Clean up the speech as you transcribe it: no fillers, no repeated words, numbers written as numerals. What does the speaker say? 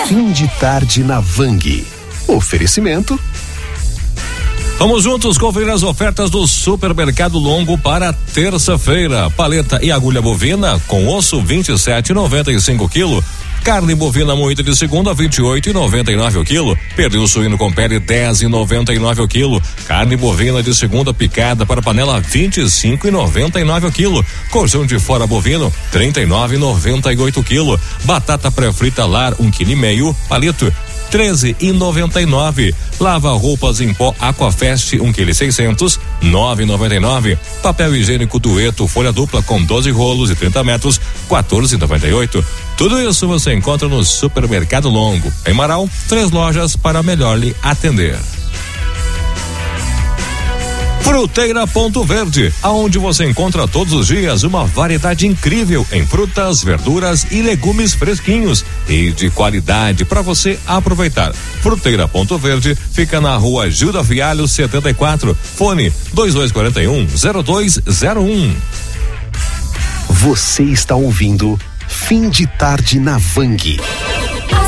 Fim de tarde na Vang. Oferecimento. Vamos juntos conferir as ofertas do Supermercado Longo para terça-feira. Paleta e agulha bovina com osso 27,95 kg. Carne bovina moída de segunda 28,99 o quilo. Pernil suíno com pele 10,99 o quilo. Carne bovina de segunda picada para panela 25,99 o quilo. Colchão de fora bovino 39,98 o quilo. Batata pré-frita lar 1,5 kg. Palito 13,99. Lava roupas em pó Aquafest 1,6 kg, 9,99. Papel higiênico Dueto folha dupla com 12 rolos e 30 metros, 14,98. Tudo isso você encontra no Supermercado Longo. Em Marau, 3 lojas para melhor lhe atender. Fruteira Ponto Verde, aonde você encontra todos os dias uma variedade incrível em frutas, verduras e legumes fresquinhos e de qualidade para você aproveitar. Fruteira Ponto Verde fica na Rua Gilda Fialho 74, fone 2241-0201. Você está ouvindo Fim de Tarde na Vang.